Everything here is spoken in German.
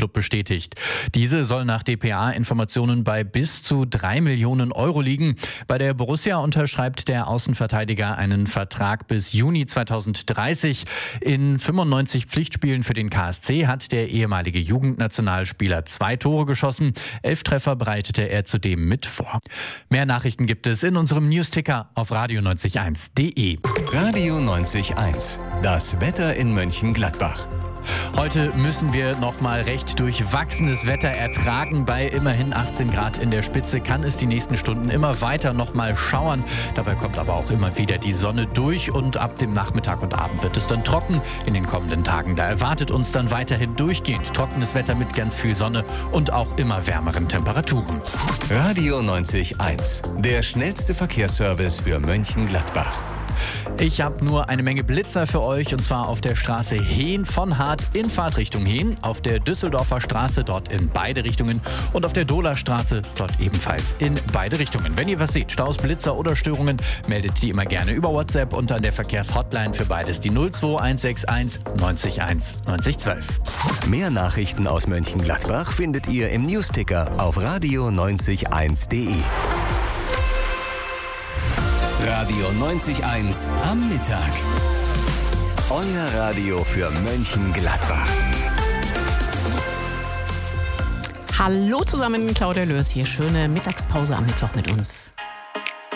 Club bestätigt. Diese soll nach dpa-Informationen bei bis zu 3 Millionen Euro liegen. Bei der Borussia unterschreibt der Außenverteidiger einen Vertrag bis Juni 2030. In 95 Pflichtspielen für den KSC hat der ehemalige Jugendnationalspieler 2 Tore geschossen. 11 Treffer bereitete er zudem mit vor. Mehr Nachrichten gibt es in unserem Newsticker auf radio901.de. Radio 90.1, das Wetter in Mönchengladbach. Heute müssen wir noch mal recht durchwachsenes Wetter ertragen. Bei immerhin 18 Grad in der Spitze kann es die nächsten Stunden immer weiter noch mal schauern. Dabei kommt aber auch immer wieder die Sonne durch und ab dem Nachmittag und Abend wird es dann trocken in den kommenden Tagen. Da erwartet uns dann weiterhin durchgehend trockenes Wetter mit ganz viel Sonne und auch immer wärmeren Temperaturen. Radio 90.1, der schnellste Verkehrsservice für Mönchengladbach. Ich habe nur eine Menge Blitzer für euch, und zwar auf der Straße Hehn von Hart in Fahrtrichtung Hehn, auf der Düsseldorfer Straße dort in beide Richtungen und auf der Dohlerstraße dort ebenfalls in beide Richtungen. Wenn ihr was seht, Staus, Blitzer oder Störungen, meldet die immer gerne über WhatsApp und an der Verkehrshotline für beides die 02161 90 1 90 12. Mehr Nachrichten aus Mönchengladbach findet ihr im Newsticker auf radio901.de. Radio 90.1 am Mittag. Euer Radio für Mönchengladbach. Hallo zusammen, Claudia Lörs hier. Schöne Mittagspause am Mittwoch mit uns.